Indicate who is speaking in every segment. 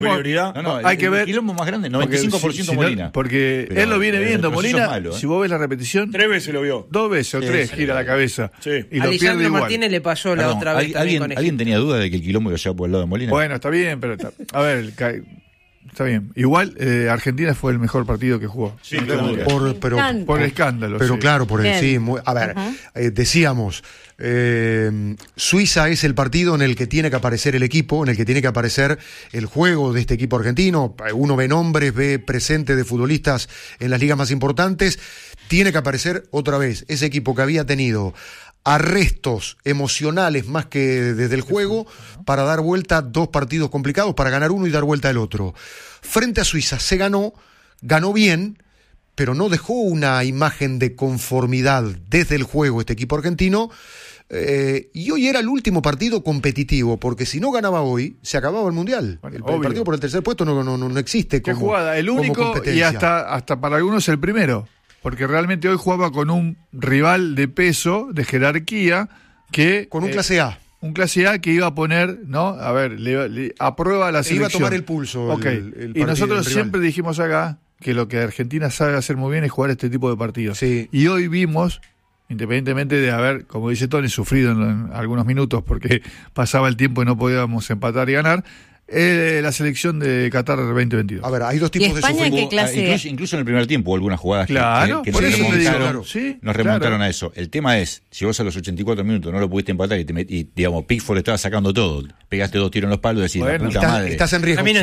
Speaker 1: prioridad.
Speaker 2: Hay que ver.
Speaker 3: El quilombo más grande, 95% Molina.
Speaker 2: Porque él lo viene viendo. Molina, malo, si vos ves la repetición.
Speaker 1: 3 veces lo vio.
Speaker 2: 2 veces o 3 gira la cabeza.
Speaker 4: Sí. Y lo pierde igual. Martínez le pasó la otra vez.
Speaker 3: ¿Alguien tenía duda de que el quilombo iba a llevar por el lado de Molina?
Speaker 2: Bueno, está bien, pero a ver, está bien. Igual Argentina fue el mejor partido que jugó.
Speaker 1: Sí,
Speaker 2: por escándalo.
Speaker 5: Pero claro, por el sí. A ver, decíamos, Suiza es el partido en el que tiene que aparecer el equipo, en el que tiene que aparecer el juego de este equipo argentino. Uno ve nombres, ve presente de futbolistas en las ligas más importantes. Tiene que aparecer otra vez ese equipo que había tenido arrestos emocionales más que desde el juego para dar vuelta a 2 partidos complicados, para ganar uno y dar vuelta al otro. Frente a Suiza se ganó bien, pero no dejó una imagen de conformidad desde el juego este equipo argentino, y hoy era el último partido competitivo, porque si no ganaba hoy, se acababa el Mundial. Bueno, el partido por el tercer puesto no existe como,
Speaker 2: ¿qué jugada? El único y hasta para algunos el primero. Porque realmente hoy jugaba con un rival de peso, de jerarquía, que...
Speaker 5: Con un clase A.
Speaker 2: Un clase A que iba a poner, ¿no? A ver, le aprueba la selección.
Speaker 5: Iba a tomar el pulso.
Speaker 2: Okay. Y nosotros siempre dijimos acá que lo que Argentina sabe hacer muy bien es jugar este tipo de partidos.
Speaker 5: Sí.
Speaker 2: Y hoy vimos, independientemente de haber, como dice Tony, sufrido en algunos minutos porque pasaba el tiempo y no podíamos empatar y ganar, la selección de Qatar 2022.
Speaker 5: A ver, hay 2 tipos de
Speaker 3: sufrimiento. Incluso en el primer tiempo algunas jugadas que
Speaker 2: por eso
Speaker 3: nos remontaron a eso. El tema es, si vos a los 84 minutos no lo pudiste empatar y digamos, Pickford estaba sacando todo, pegaste 2 tiros en los palos y decís, la puta madre.
Speaker 5: Estás en riesgo.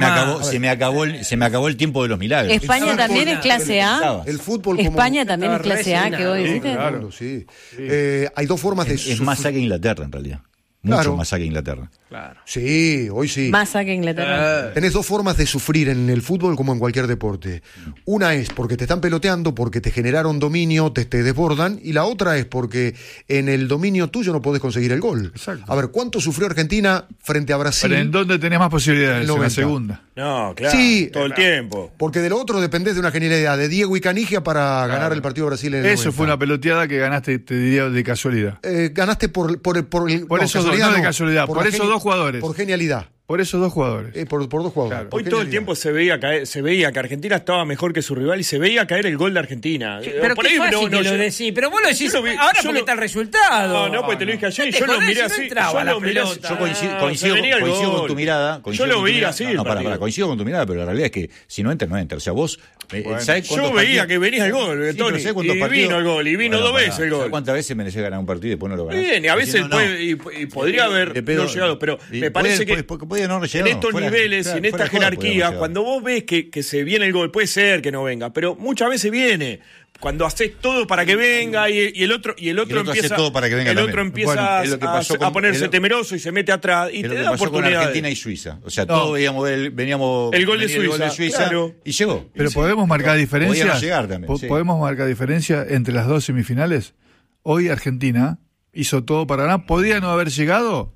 Speaker 3: Se me acabó el tiempo de los milagros.
Speaker 6: España también es clase A.
Speaker 5: El fútbol
Speaker 6: España también es clase A, que hoy ¿viste?
Speaker 5: Claro, sí. Hay 2 formas de
Speaker 3: es más saque Inglaterra en realidad. Mucho más saque Inglaterra.
Speaker 5: Claro. Sí, hoy sí.
Speaker 6: Más saque Inglaterra.
Speaker 5: Tenés 2 formas de sufrir en el fútbol como en cualquier deporte. Una es porque te están peloteando, porque te generaron dominio, te desbordan, y la otra es porque en el dominio tuyo no podés conseguir el gol.
Speaker 2: Exacto.
Speaker 5: A ver, ¿cuánto sufrió Argentina frente a Brasil?
Speaker 2: ¿Pero en dónde tenés más posibilidades? En la segunda.
Speaker 1: No, claro.
Speaker 5: Sí,
Speaker 1: todo el tiempo.
Speaker 5: Porque de lo otro dependés de una genialidad de Diego y Canigia para ganar el partido de Brasil en el
Speaker 2: Eso 90. Fue una peloteada que ganaste, te diría, de casualidad.
Speaker 5: Ganaste por
Speaker 2: eso no de casualidad, por esos 2 jugadores.
Speaker 5: Por genialidad.
Speaker 2: Por esos 2 jugadores.
Speaker 5: Por 2 jugadores.
Speaker 1: Claro. Hoy todo el tiempo se veía que Argentina estaba mejor que su rival y se veía caer el gol de Argentina.
Speaker 4: Pero por ahí lo decís. Pero vos lo decís ahora porque está el resultado.
Speaker 1: No, pues te lo dije ayer. Yo lo miré así.
Speaker 3: Yo coincido con tu mirada.
Speaker 1: Yo lo vi así.
Speaker 3: Coincido con tu mirada, pero la realidad es que si no entra, no entra. O sea, vos...
Speaker 1: yo veía que venía el gol, Tony. Y vino el gol. Y vino 2 veces el gol.
Speaker 3: ¿Cuántas veces merecés ganar un partido y después no lo ganás?
Speaker 1: Bien, y a veces podría haber no llegado. Pero me parece que... En estos niveles, en esta jerarquía, cuando vos ves que se viene el gol, puede ser que no venga, pero muchas veces viene. Cuando haces todo para que venga y el otro empieza,
Speaker 3: todo para que venga,
Speaker 1: el otro empieza a ponerse temeroso y se mete atrás y te da oportunidades.
Speaker 3: Con Argentina y Suiza, o sea, todos veníamos
Speaker 1: el gol de Suiza, claro.
Speaker 3: Y llegó.
Speaker 2: Pero podemos marcar diferencias.
Speaker 3: Podemos
Speaker 2: marcar diferencia entre las 2 semifinales. Hoy Argentina hizo todo para ganar. ¿Podía no haber llegado?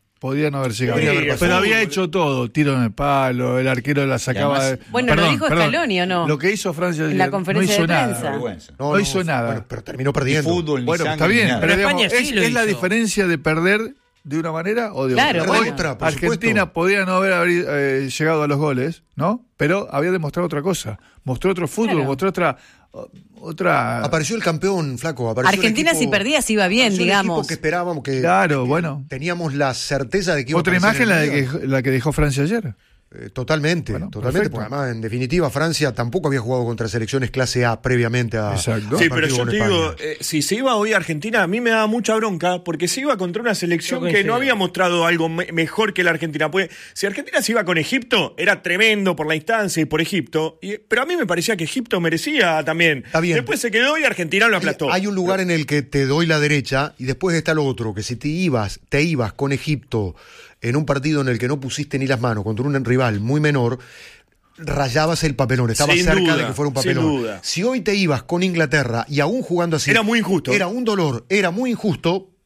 Speaker 2: Pero había hecho todo, tiro en el palo, el arquero la sacaba.
Speaker 6: Además, lo dijo Scaloni, ¿o no?
Speaker 2: Lo que hizo Francia
Speaker 6: en la conferencia
Speaker 2: no hizo
Speaker 6: de prensa.
Speaker 2: Nada. No hizo nada.
Speaker 5: Bueno, pero terminó perdiendo.
Speaker 3: Fútbol,
Speaker 2: está bien, pero
Speaker 4: España
Speaker 2: digamos, es la diferencia de perder de una manera o de
Speaker 6: otra.
Speaker 2: Hoy, Argentina podía no haber llegado a los goles, ¿no? Pero había demostrado otra cosa. Mostró otro fútbol, mostró otra.
Speaker 5: Apareció el campeón, flaco.
Speaker 6: Argentina
Speaker 5: equipo,
Speaker 6: si perdía se iba bien, digamos.
Speaker 5: El equipo que esperábamos que.
Speaker 2: Claro, bueno.
Speaker 5: Teníamos la certeza de que iba
Speaker 2: otra imagen la que dejó Francia ayer.
Speaker 5: Totalmente, porque además, en definitiva, Francia tampoco había jugado contra selecciones clase A previamente a.
Speaker 2: Exacto.
Speaker 1: Sí, pero yo te digo, si se iba hoy a Argentina, a mí me daba mucha bronca, porque se iba contra una selección que no había mostrado algo mejor que la Argentina. Pues, si Argentina se iba con Egipto, era tremendo por la instancia y por Egipto, pero a mí me parecía que Egipto merecía también.
Speaker 5: Está bien.
Speaker 1: Después se quedó y Argentina lo aplastó.
Speaker 5: Hay un lugar en el que te doy la derecha y después está lo otro, que si te ibas con Egipto en un partido en el que no pusiste ni las manos contra un rival muy menor, rayabas el papelón, estabas cerca de que fuera un papelón. Si hoy te ibas con Inglaterra y aún jugando así,
Speaker 1: era muy injusto.
Speaker 5: Era un dolor, era muy injusto,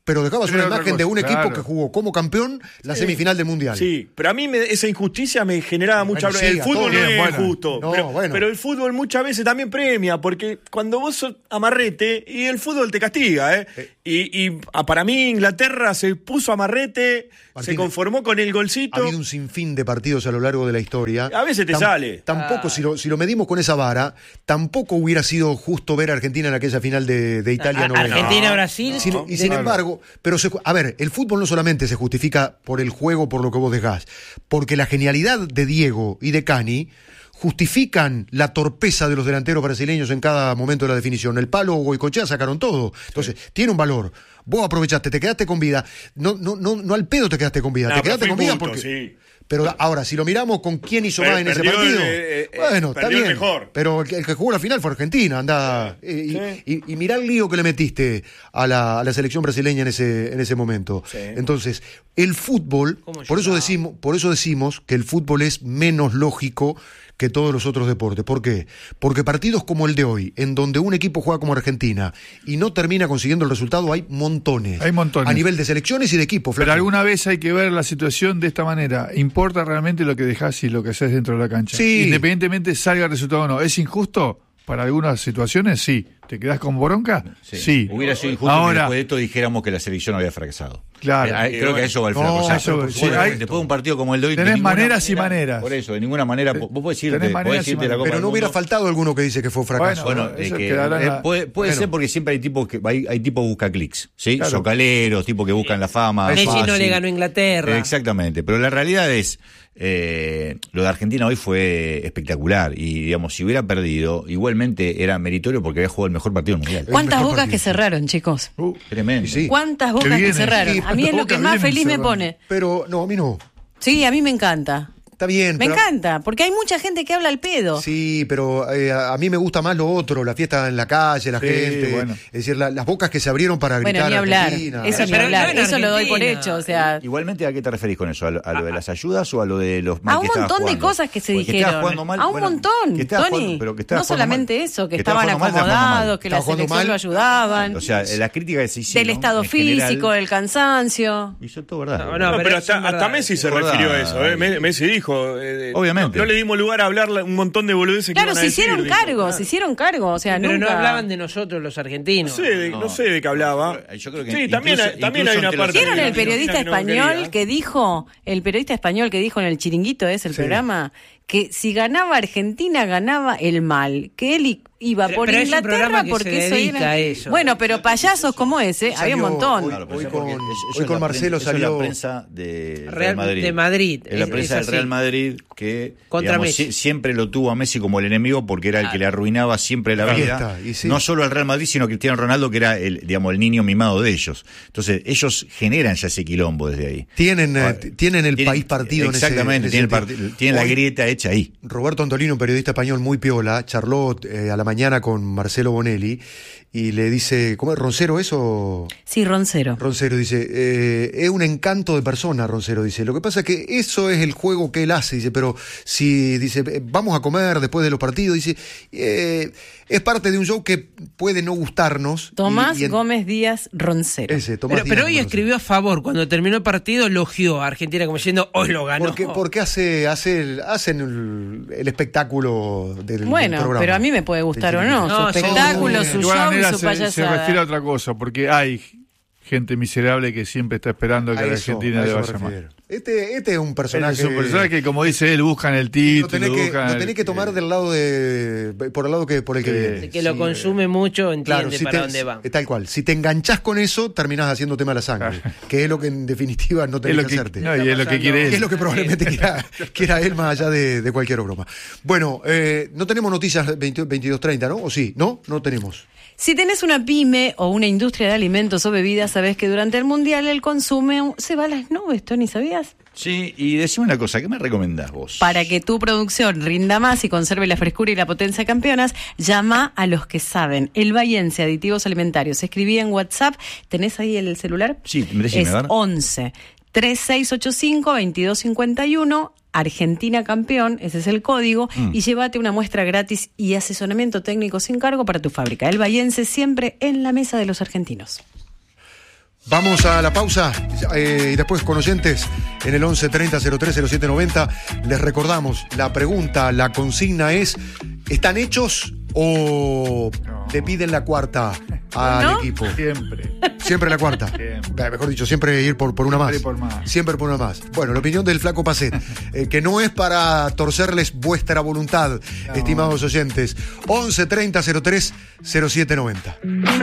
Speaker 5: pero dejabas una imagen de un equipo que jugó como campeón la semifinal del Mundial.
Speaker 1: Sí, pero a mí esa injusticia me generaba mucha... el fútbol no es justo, pero el fútbol muchas veces también premia, porque cuando vos sos amarrete, y el fútbol te castiga, y para mí Inglaterra se puso amarrete, Martín, se conformó con el golcito.
Speaker 5: Ha habido un sinfín de partidos a lo largo de la historia.
Speaker 1: A veces te sale.
Speaker 5: Tampoco, si lo medimos con esa vara, tampoco hubiera sido justo ver a Argentina en aquella final de Italia 90.
Speaker 4: Argentina-Brasil.
Speaker 5: Y sin embargo, pero a ver, el fútbol no solamente se justifica por el juego, por lo que vos dejás, porque la genialidad de Diego y de Cani justifican la torpeza de los delanteros brasileños en cada momento de la definición. El Palo o Goicoechea sacaron todo. Entonces, tiene un valor. Vos aprovechaste, te quedaste con vida. No al pedo te quedaste con vida. Te quedaste con vida porque... Sí. Pero ahora, si lo miramos con quién hizo más en ese partido, bueno, está bien. Mejor. Pero el que jugó la final fue Argentina, anda. Y mirá el lío que le metiste a la selección brasileña en ese momento. Sí. Entonces, el fútbol, por eso decimos que el fútbol es menos lógico que todos los otros deportes. ¿Por qué? Porque partidos como el de hoy, en donde un equipo juega como Argentina y no termina consiguiendo el resultado, hay montones.
Speaker 2: Hay montones.
Speaker 5: A nivel de selecciones y de equipos.
Speaker 2: Pero alguna vez hay que ver la situación de esta manera. ¿Importa realmente lo que dejás y lo que haces dentro de la cancha?
Speaker 5: Sí.
Speaker 2: Independientemente salga el resultado o no. ¿Es injusto? Para algunas situaciones, sí. ¿Te quedás con bronca? Sí.
Speaker 3: Hubiera sido injusto que después de esto dijéramos que la selección había fracasado.
Speaker 2: Claro.
Speaker 3: Creo que a eso va el flaco. Después de un partido como el de hoy...
Speaker 2: Tenés maneras y maneras.
Speaker 3: Por eso, de ninguna manera... Vos podés irte la Copa.
Speaker 5: Pero no hubiera faltado alguno que dice que fue un fracaso.
Speaker 3: Puede ser porque siempre hay tipos que buscan clics, ¿sí? Claro. Socaleros, tipos que buscan la fama.
Speaker 4: Messi no le ganó a Inglaterra.
Speaker 3: Exactamente. Pero la realidad es... lo de Argentina hoy fue espectacular y digamos, si hubiera perdido igualmente era meritorio porque había jugado el mejor partido mundial.
Speaker 6: ¿Cuántas bocas que cerraron, chicos?
Speaker 3: Tremendo.
Speaker 5: Sí.
Speaker 6: ¿Cuántas bocas que cerraron? Sí, a mí es lo que más feliz me pone.
Speaker 5: Pero no, a mí no.
Speaker 6: Sí, a mí me encanta.
Speaker 5: Está bien.
Speaker 6: Me encanta, porque hay mucha gente que habla al pedo.
Speaker 5: Sí, pero a mí me gusta más lo otro, la fiesta en la calle, la gente. Bueno. Es decir, las bocas que se abrieron para gritar.
Speaker 6: Ni hablar.
Speaker 5: Argentina.
Speaker 6: Eso ni hablar. Eso lo doy por hecho. O sea.
Speaker 3: Igualmente, ¿a qué te referís con eso? ¿A lo de las ayudas o a lo de los mal
Speaker 6: que estaban jugando? A un montón de cosas que se dijeron. A un montón, Tony. No solamente eso, que estaban acomodados, que la selección lo ayudaban.
Speaker 3: O sea, las críticas que se hicieron.
Speaker 6: Del estado físico, del cansancio.
Speaker 3: Y eso es todo verdad.
Speaker 1: No, pero hasta Messi se refirió a eso. Messi dijo... No le dimos lugar a hablar un montón de boludeces.
Speaker 6: Claro, se hicieron cargo, o sea,
Speaker 4: pero
Speaker 6: nunca...
Speaker 4: no hablaban de nosotros los argentinos.
Speaker 1: No sé de qué hablaba.
Speaker 3: Yo creo que
Speaker 1: sí, también hay una parte.
Speaker 6: ¿Vieron el periodista español que dijo, en el Chiringuito el programa, que si ganaba Argentina ganaba el mal, que él iba por Inglaterra porque eso era...
Speaker 4: Eso.
Speaker 6: Bueno, pero payasos como ese, había un montón.
Speaker 5: Hoy con Marcelo salió
Speaker 3: la prensa de
Speaker 4: Madrid.
Speaker 3: Es la prensa del Real Madrid que siempre lo tuvo a Messi como el enemigo porque era el que le arruinaba siempre la vida. No solo al Real Madrid, sino a Cristiano Ronaldo, que era el niño mimado de ellos. Entonces, ellos generan ya ese quilombo desde ahí.
Speaker 5: Tienen el país partido
Speaker 3: exactamente, tienen la grieta hecha ahí.
Speaker 5: Roberto Antolino, un periodista español muy piola, charló a la mañana con Marcelo Bonelli y le dice, ¿cómo es? ¿Roncero eso?
Speaker 6: Sí, Roncero.
Speaker 5: Roncero dice, es un encanto de persona, Roncero dice. Lo que pasa es que eso es el juego que él hace, dice, pero si dice, vamos a comer después de los partidos, dice, es parte de un show que puede no gustarnos.
Speaker 6: Tomás Gómez Díaz Roncero.
Speaker 4: Pero hoy escribió a favor, cuando terminó el partido elogió a Argentina como diciendo, hoy lo ganó.
Speaker 5: Porque hacen el espectáculo del programa.
Speaker 6: Pero a mí me puede gustar o no, su espectáculo, su show y su payasada.
Speaker 2: Se refiere a otra cosa, porque hay gente miserable que siempre está esperando que la Argentina le vaya mal.
Speaker 5: Este es un personaje.
Speaker 2: Es un personaje que, como dice él, buscan el título.
Speaker 5: Lo tenés que tomar por el lado por el que viene.
Speaker 4: El que lo consume mucho entiende para dónde va.
Speaker 5: Tal cual. Si te enganchás con eso, terminás haciendo tema de la sangre. Que es lo que en definitiva no tenés que hacerte.
Speaker 2: No, y es lo que quiere él.
Speaker 5: Es lo que probablemente quiera él más allá de cualquier broma. Bueno, no tenemos noticias 22:30, ¿no? ¿O sí? ¿No? No tenemos.
Speaker 6: Si tenés una pyme o una industria de alimentos o bebidas, sabés que durante el Mundial el consumo se va a las nubes, Tony, ¿sabías?
Speaker 3: Sí, y decime una cosa, ¿qué me recomendás vos?
Speaker 6: Para que tu producción rinda más y conserve la frescura y la potencia campeonas, llama a los que saben. El Bahiense Aditivos Alimentarios. Escribí en WhatsApp, ¿tenés ahí el celular?
Speaker 3: Sí, decime,
Speaker 6: es 11 3685 2251. Argentina Campeón, ese es el código, y llévate una muestra gratis y asesoramiento técnico sin cargo para tu fábrica. El Bahiense siempre en la mesa de los argentinos.
Speaker 5: Vamos a la pausa y después con oyentes en el 11 30 03 07 90. Les recordamos, la pregunta, la consigna es: ¿están hechos o te piden la cuarta al equipo? Siempre la cuarta. Mejor dicho, siempre ir por una más. Siempre por una más. Bueno, la opinión del Flaco Pacet, que no es para torcerles vuestra voluntad, estimados oyentes. 11 30 03 07 90.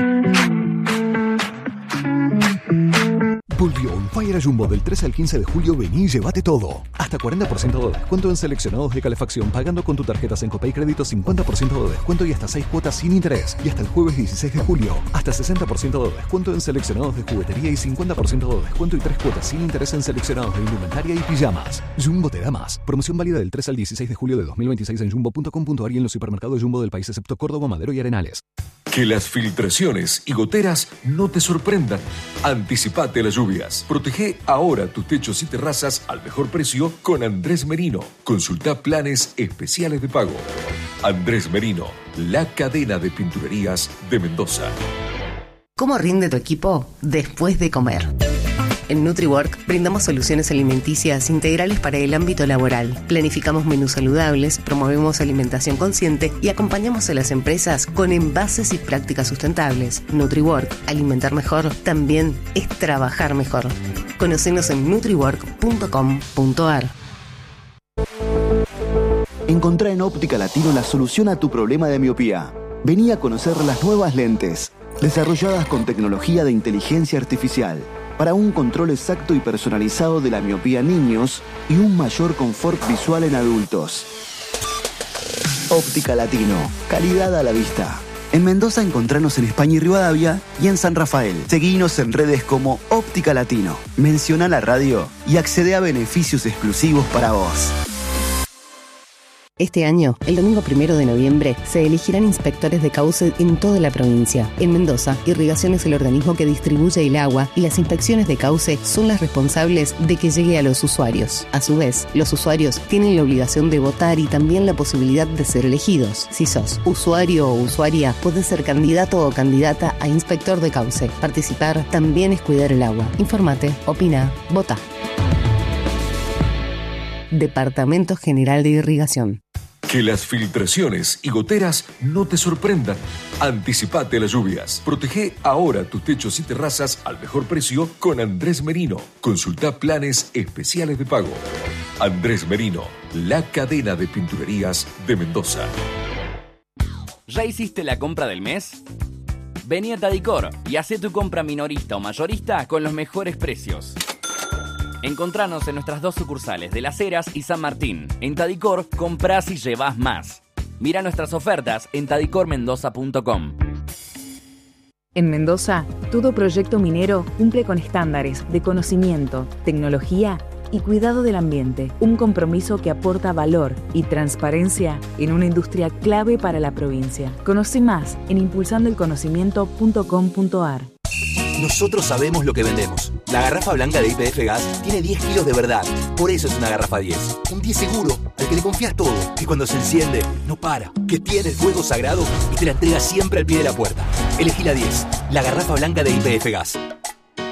Speaker 7: Volvió On Fire a Jumbo del 13 al 15 de julio. Vení y llévate todo. Hasta 40% de descuento en seleccionados de calefacción pagando con tu tarjeta Sencopay Crédito, 50% de descuento y hasta 6 cuotas sin interés. Y hasta el jueves 16 de julio, hasta 60% de descuento en seleccionados de juguetería y 50% de descuento y 3 cuotas sin interés en seleccionados de indumentaria y pijamas. Jumbo te da más. Promoción válida del 3 al 16 de julio de 2026 en jumbo.com.ar y en los supermercados Jumbo del país excepto Córdoba, Madero y Arenales.
Speaker 8: Que las filtraciones y goteras no te sorprendan. Anticipate a las lluvias. Protege ahora tus techos y terrazas al mejor precio con Andrés Merino. Consulta planes especiales de pago. Andrés Merino, la cadena de pinturerías de Mendoza.
Speaker 9: ¿Cómo rinde tu equipo después de comer? En NutriWork brindamos soluciones alimenticias integrales para el ámbito laboral. Planificamos menús saludables, promovemos alimentación consciente y acompañamos a las empresas con envases y prácticas sustentables. NutriWork, alimentar mejor, también es trabajar mejor. Conocenos en nutriwork.com.ar.
Speaker 10: Encontrá en Óptica Latino la solución a tu problema de miopía. Vení a conocer las nuevas lentes, desarrolladas con tecnología de inteligencia artificial, para un control exacto y personalizado de la miopía en niños y un mayor confort visual en adultos. Óptica Latino, calidad a la vista. En Mendoza encontranos en España y Rivadavia y en San Rafael. Seguinos en redes como Óptica Latino. Menciona la radio y accede a beneficios exclusivos para vos.
Speaker 9: Este año, el domingo 1 de noviembre, se elegirán inspectores de cauce en toda la provincia. En Mendoza, Irrigación es el organismo que distribuye el agua y las inspecciones de cauce son las responsables de que llegue a los usuarios. A su vez, los usuarios tienen la obligación de votar y también la posibilidad de ser elegidos. Si sos usuario o usuaria, podés ser candidato o candidata a inspector de cauce. Participar también es cuidar el agua. Infórmate, opina, vota. Departamento General de Irrigación.
Speaker 8: Que las filtraciones y goteras no te sorprendan. Anticipate a las lluvias. Protege ahora tus techos y terrazas al mejor precio con Andrés Merino. Consulta planes especiales de pago. Andrés Merino, la cadena de pinturerías de Mendoza.
Speaker 11: ¿Ya hiciste la compra del mes? Vení a Tadicor y hacé tu compra minorista o mayorista con los mejores precios. Encontranos en nuestras 2 sucursales de Las Heras y San Martín. En Tadicor, comprás y llevás más. Mira nuestras ofertas en tadicormendoza.com.
Speaker 12: En Mendoza, todo proyecto minero cumple con estándares de conocimiento, tecnología y cuidado del ambiente. Un compromiso que aporta valor y transparencia en una industria clave para la provincia. Conoce más en impulsandoelconocimiento.com.ar.
Speaker 13: Nosotros sabemos lo que vendemos. La garrafa blanca de YPF Gas tiene 10 kilos de verdad. Por eso es una garrafa 10. Un 10 seguro, al que le confías todo. Que cuando se enciende, no para. Que tiene el fuego sagrado y te la entrega siempre al pie de la puerta. Elegí la 10, la garrafa blanca de YPF Gas.